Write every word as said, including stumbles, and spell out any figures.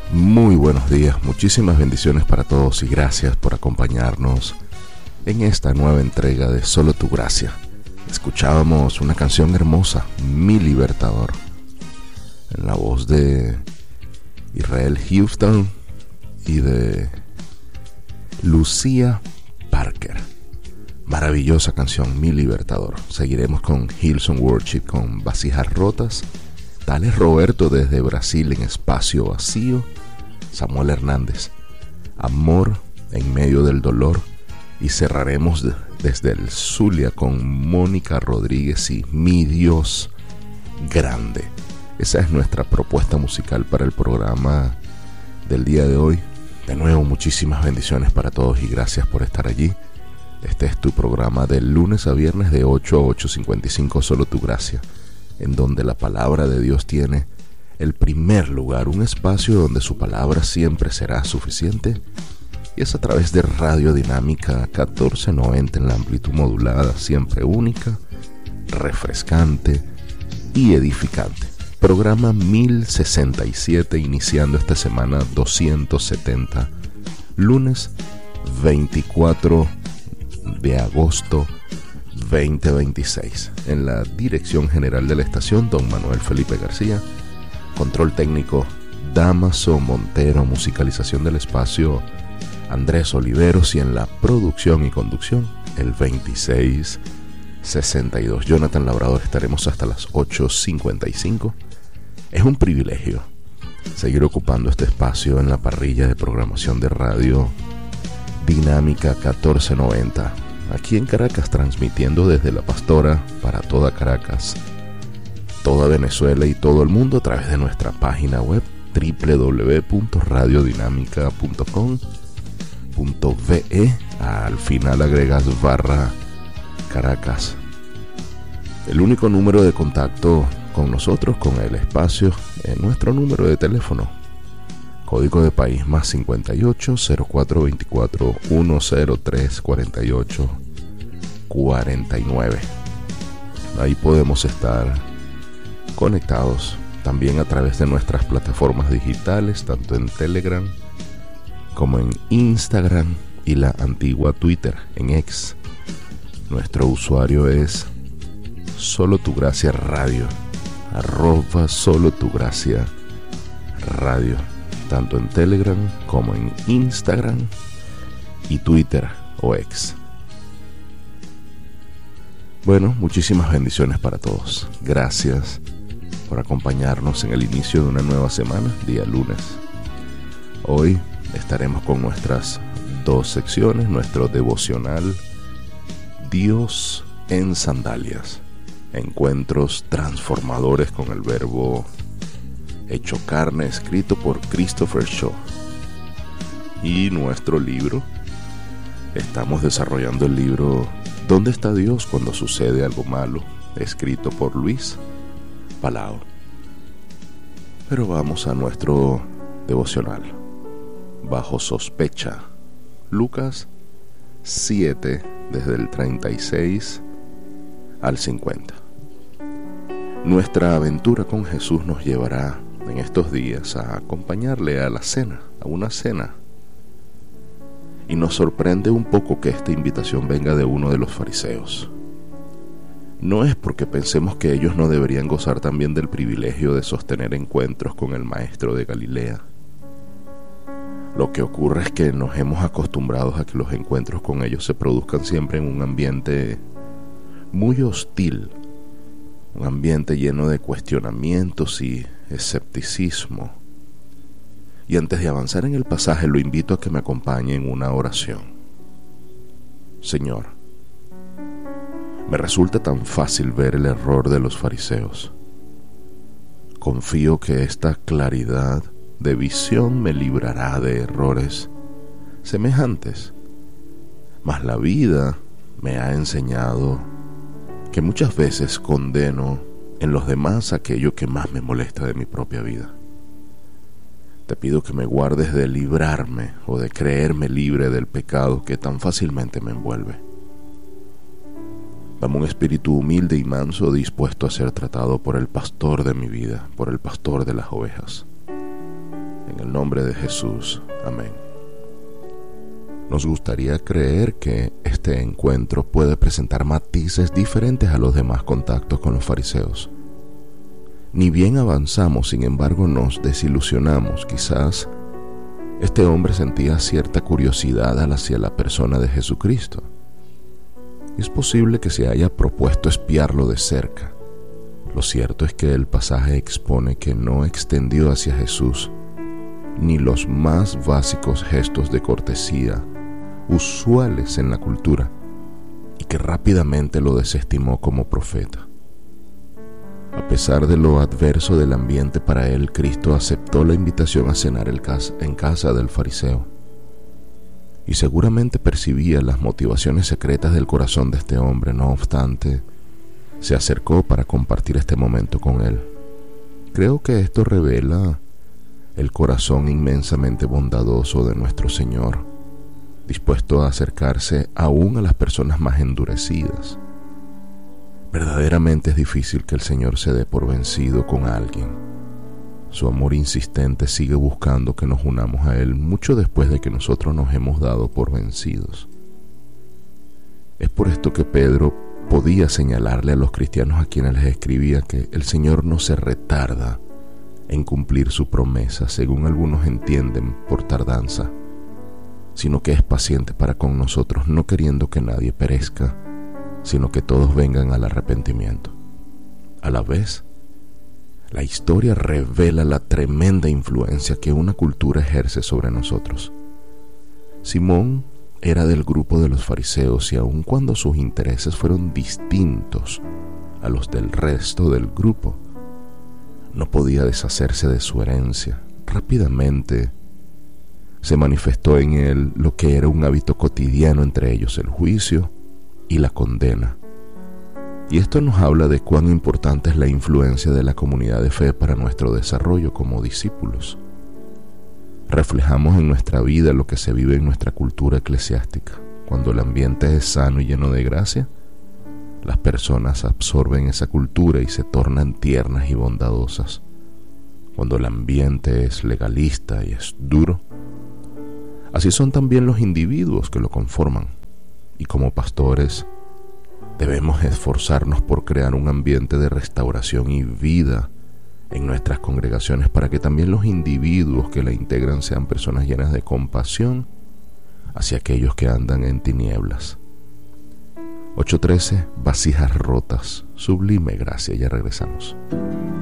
Muy buenos días, muchísimas bendiciones para todos y gracias por acompañarnos en esta nueva entrega de Solo Tu Gracia. Escuchábamos una canción hermosa, Mi Libertador, en la voz de Israel Houston y de Lucía Parker. Maravillosa canción, Mi Libertador. Seguiremos con Hillsong Worship con Vasijas Rotas, Tales Roberto desde Brasil en Espacio Vacío, Samuel Hernández, Amor en medio del dolor, y cerraremos de, desde el Zulia con Mónica Rodríguez y Mi Dios Grande. Esa es nuestra propuesta musical para el programa del día de hoy. De nuevo, muchísimas bendiciones para todos y gracias por estar allí. Este es tu programa de lunes a viernes de ocho a ocho cincuenta y cinco, Solo Tu Gracia, en donde la palabra de Dios tiene el primer lugar, un espacio donde su palabra siempre será suficiente, y es a través de Radio Dinámica catorce noventa en la amplitud modulada, siempre única, refrescante y edificante. Programa mil sesenta y siete, iniciando esta semana doscientos setenta, lunes veinticuatro de agosto veinte veintiséis. En la dirección general de la estación, don Manuel Felipe García. Control técnico, Damaso Montero. Musicalización del espacio, Andrés Oliveros. Y en la producción y conducción, el veintiséis sesenta y dos, Jonathan Labrador. Estaremos hasta las ocho cincuenta y cinco. Es un privilegio seguir ocupando este espacio en la parrilla de programación de Radio Dinámica catorce noventa. Aquí en Caracas, transmitiendo desde La Pastora para toda Caracas, toda Venezuela y todo el mundo a través de nuestra página web doble u doble u doble u punto radio dinámica punto com punto ve. Al final agregas barra Caracas. El único número de contacto con nosotros, con el espacio, es nuestro número de teléfono. Código de país más cincuenta y ocho, cero cuatro veinticuatro, ciento tres, cuarenta y ocho, cuarenta y nueve. Ahí podemos estar conectados también a través de nuestras plataformas digitales, tanto en Telegram como en Instagram y la antigua Twitter, en X. Nuestro usuario es Solo Tu Gracia Radio, arroba Solo Tu Gracia Radio, tanto en Telegram como en Instagram y Twitter o X. Bueno, muchísimas bendiciones para todos. Gracias por acompañarnos en el inicio de una nueva semana, día lunes. Hoy estaremos con nuestras dos secciones, nuestro devocional Dios en Sandalias, encuentros transformadores con el verbo hecho carne, escrito por Christopher Shaw. Y nuestro libro, estamos desarrollando el libro ¿Dónde está Dios cuando sucede algo malo?, escrito por Luis Palao. Pero vamos a nuestro devocional. Bajo sospecha, Lucas siete, desde el treinta y seis al cincuenta. Nuestra aventura con Jesús nos llevará en estos días a acompañarle a la cena, a una cena. Y nos sorprende un poco que esta invitación venga de uno de los fariseos. No es porque pensemos que ellos no deberían gozar también del privilegio de sostener encuentros con el maestro de Galilea. Lo que ocurre es que nos hemos acostumbrado a que los encuentros con ellos se produzcan siempre en un ambiente muy hostil, un ambiente lleno de cuestionamientos y escepticismo. Y antes de avanzar en el pasaje, lo invito a que me acompañe en una oración. Señor, me resulta tan fácil ver el error de los fariseos. Confío que esta claridad de visión me librará de errores semejantes, mas la vida me ha enseñado que muchas veces condeno en los demás aquello que más me molesta de mi propia vida. Te pido que me guardes de librarme o de creerme libre del pecado que tan fácilmente me envuelve. Dame un espíritu humilde y manso, dispuesto a ser tratado por el pastor de mi vida, por el pastor de las ovejas. En el nombre de Jesús. Amén. Nos gustaría creer que este encuentro puede presentar matices diferentes a los demás contactos con los fariseos. Ni bien avanzamos, sin embargo, nos desilusionamos. Quizás este hombre sentía cierta curiosidad hacia la persona de Jesucristo. Es posible que se haya propuesto espiarlo de cerca. Lo cierto es que el pasaje expone que no extendió hacia Jesús ni los más básicos gestos de cortesía usuales en la cultura, y que rápidamente lo desestimó como profeta. A pesar de lo adverso del ambiente para él, Cristo aceptó la invitación a cenar en casa del fariseo, y seguramente percibía las motivaciones secretas del corazón de este hombre. No obstante, se acercó para compartir este momento con él. Creo que esto revela el corazón inmensamente bondadoso de nuestro Señor, dispuesto a acercarse aún a las personas más endurecidas. Verdaderamente es difícil que el Señor se dé por vencido con alguien. Su amor insistente sigue buscando que nos unamos a Él mucho después de que nosotros nos hemos dado por vencidos. Es por esto que Pedro podía señalarle a los cristianos a quienes les escribía que el Señor no se retarda en cumplir su promesa, según algunos entienden por tardanza, sino que es paciente para con nosotros, no queriendo que nadie perezca, sino que todos vengan al arrepentimiento. A la vez, la historia revela la tremenda influencia que una cultura ejerce sobre nosotros. Simón era del grupo de los fariseos, y aun cuando sus intereses fueron distintos a los del resto del grupo, no podía deshacerse de su herencia. Rápidamente se manifestó en él lo que era un hábito cotidiano entre ellos: el juicio y la condena. Y esto nos habla de cuán importante es la influencia de la comunidad de fe para nuestro desarrollo como discípulos. Reflejamos en nuestra vida lo que se vive en nuestra cultura eclesiástica. Cuando el ambiente es sano y lleno de gracia, las personas absorben esa cultura y se tornan tiernas y bondadosas. Cuando el ambiente es legalista y es duro, así son también los individuos que lo conforman. Y como pastores, debemos esforzarnos por crear un ambiente de restauración y vida en nuestras congregaciones, para que también los individuos que la integran sean personas llenas de compasión hacia aquellos que andan en tinieblas. ocho trece, vasijas rotas, sublime gracia. Ya regresamos.